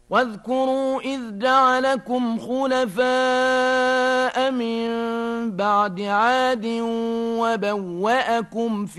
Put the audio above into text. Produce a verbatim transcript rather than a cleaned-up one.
واذكروا إذ جعلكم خلفاء من بعد عاد وبوأكم